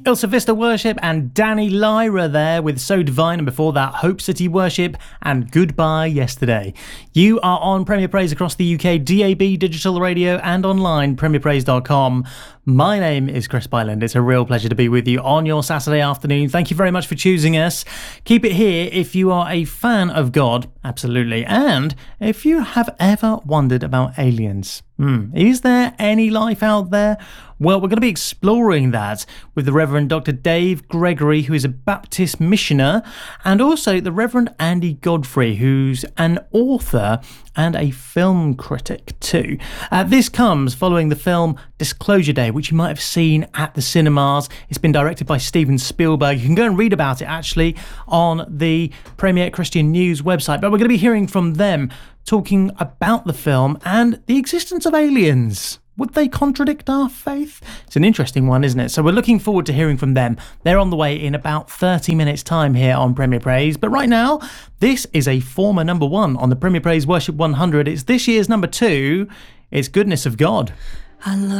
Ilsa Vista Worship and Danny Lyra there with So Divine, and before that Hope City Worship and Goodbye Yesterday. You are on Premier Praise across the UK, DAB, digital radio and online, premierpraise.com. My name is Chris Byland. It's a real pleasure to be with you on your Saturday afternoon. Thank you very much for choosing us. Keep it here if you are a fan of God, absolutely, and if you have ever wondered about aliens. Is there any life out there? Well, we're going to be exploring that with the Reverend Dr. Dave Gregory, who is a Baptist missioner, and also the Reverend Andy Godfrey, who's an author and a film critic too. This comes following the film Disclosure Day, which you might have seen at the cinemas. It's been directed by Steven Spielberg. You can go and read about it actually on the Premier Christian News website, but we're going to be hearing from them talking about the film and the existence of aliens. Would they contradict our faith? It's an interesting one, isn't it? So we're looking forward to hearing from them. They're on the way in about 30 minutes' time here on Premier Praise. But right now, this is a former number one on the Premier Praise Worship 100. It's this year's number 2. It's Goodness of God. I love